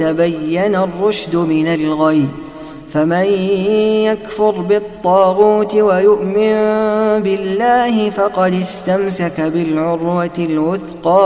تبين الرشد من الغي فمن يكفر بالطاغوت ويؤمن بالله فقد استمسك بالعروة الوثقى